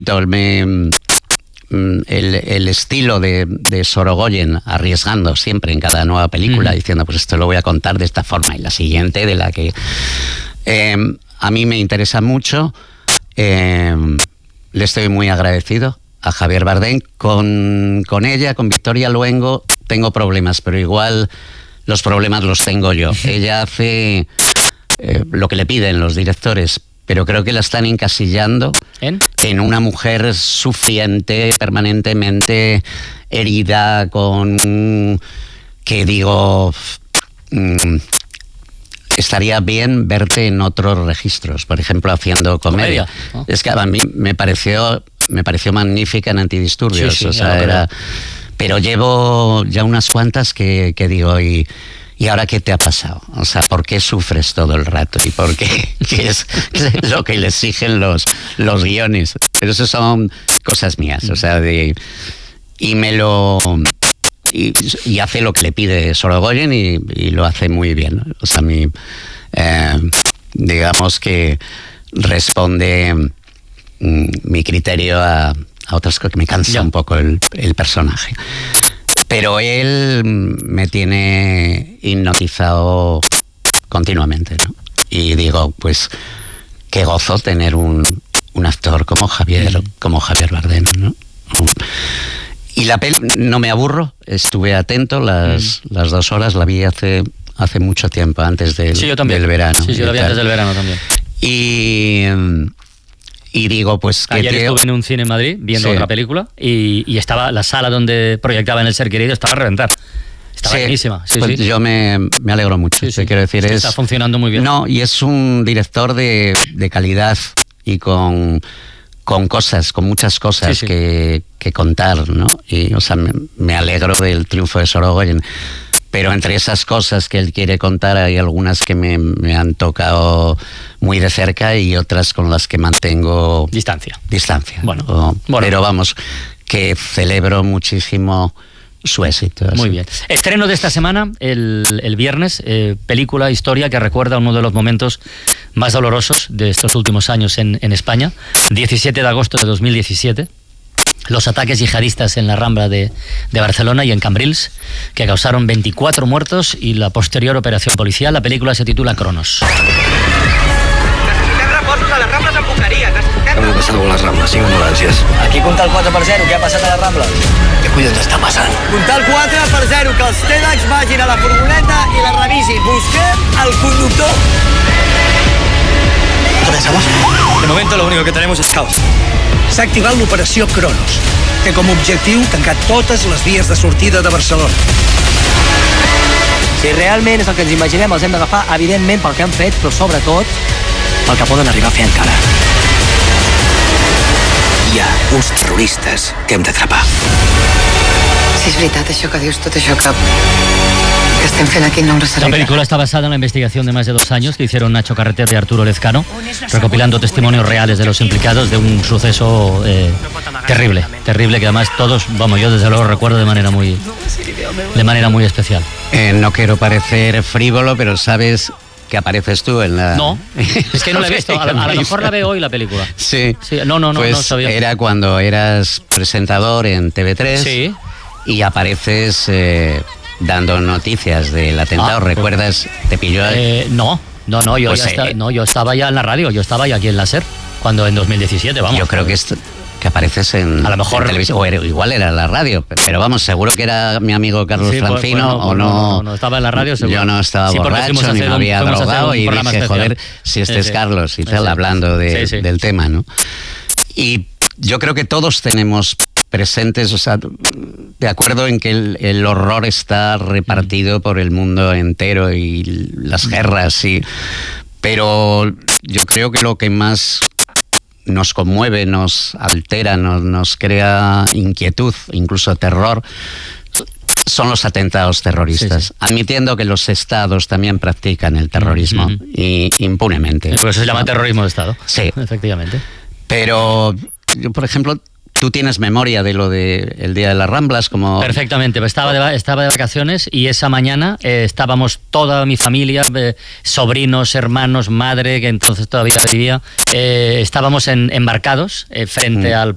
repito, el estilo de Sorogoyen, arriesgando siempre en cada nueva película, diciendo, pues esto lo voy a contar de esta forma, y la siguiente de la que... a mí me interesa mucho. Le estoy muy agradecido a Javier Bardem. Con ella, con Victoria Luengo, tengo problemas, pero igual los problemas los tengo yo. Ella hace lo que le piden los directores, pero creo que la están encasillando en una mujer sufriente, permanentemente herida, que digo... estaría bien verte en otros registros, por ejemplo, haciendo comedia. ¿No? Es que a mí me pareció magnífica en Antidisturbios. Sí, o sea, pero llevo ya unas cuantas que digo, ¿y ahora qué te ha pasado? O sea, ¿por qué sufres todo el rato? ¿Y por qué? ¿Qué es lo que le exigen los guiones? Pero eso son cosas mías, o sea, y hace lo que le pide Sorogoyen y lo hace muy bien. O sea, digamos que responde mi criterio a otras cosas, que me cansa un poco el personaje. Pero él me tiene hipnotizado continuamente, ¿no? Y digo, pues qué gozo tener un actor como Javier Bardem, ¿no? Y la peli, no me aburro, estuve atento las 2 horas, la vi hace mucho tiempo, antes del verano. Sí, yo la vi antes del verano también. Y digo, pues... Ayer estuve en un cine en Madrid viendo otra película y estaba la sala donde proyectaban El ser querido, estaba a reventar. Estaba buenísima. Pues yo me alegro mucho. Quiero decir, está funcionando muy bien. No, y es un director de calidad y con muchas cosas que contar, ¿no? Y, o sea, me alegro del triunfo de Sorogoyen. Pero entre esas cosas que él quiere contar hay algunas que me han tocado muy de cerca y otras con las que mantengo distancia. Bueno. Pero vamos, que celebro muchísimo su éxito. Así. Muy bien. Estreno de esta semana, el viernes, película, historia que recuerda uno de los momentos más dolorosos de estos últimos años en España. 17 de agosto de 2017. Los ataques yihadistas en la Rambla de Barcelona y en Cambrils, que causaron 24 muertos y la posterior operación policial. La película se titula Cronos. Necessitem reforços a les Rambles amb Boqueria. Hem de passar algunes Rambles, 5 ambulàncies. Aquí compta el 4/0, què ha passat a les Rambles? Què collons està passant? Comptar el 4/0, que els TEDx vagin a la furgoneta i la revisin. Busquem el conductor. ¿Dónde estamos? De momento lo único que tenemos es caos. S'ha activat l'operació Cronos. Té com a objectiu tancar totes les vies de sortida de Barcelona. Si realment és el que ens imaginem, els hem d'agafar, evidentment, pel que han fet, però sobretot pel que poden arribar a fer encara. Hi ha uns terroristes que hem d'atrapar. Si és veritat això que dius, tot això que estem fent aquí no ens servirà. La película está basada en la investigación de más de 2 años que hicieron Nacho Carretero y Arturo Lezcano, recopilando testimonios reales de los implicados de un suceso terrible, que además todos, yo desde luego recuerdo de manera muy especial. No quiero parecer frívolo, pero sabes que apareces tú en la... No, es que no la he visto, a lo mejor la veo hoy la película. Sí. No pues sabía. Era cuando eras presentador en TV3 y apareces... dando noticias del atentado, ¿recuerdas? ¿Te pilló? No, yo estaba ya en la radio, yo estaba ya aquí en la SER, cuando en 2017, vamos. Yo creo que apareces en, a lo mejor, en televisión, o igual era la radio, pero vamos, seguro que era mi amigo Carlos Francino, o no. No estaba en la radio, seguro. Yo no estaba borracho, ni me había drogado, y dije, especial. Joder, si este es Carlos y tal, hablando del tema, ¿no? Y yo creo que todos tenemos presentes, o sea, de acuerdo en que el horror está repartido por el mundo entero y las guerras, pero yo creo que lo que más nos conmueve, nos altera, nos crea inquietud, incluso terror, son los atentados terroristas, admitiendo que los estados también practican el terrorismo y impunemente. Por eso se llama terrorismo de Estado. Sí. Efectivamente. Pero yo, por ejemplo... ¿Tú tienes memoria de lo del Día de las Ramblas? Como... Perfectamente, estaba de vacaciones y esa mañana estábamos toda mi familia, sobrinos, hermanos, madre, que entonces todavía vivía, estábamos embarcados frente al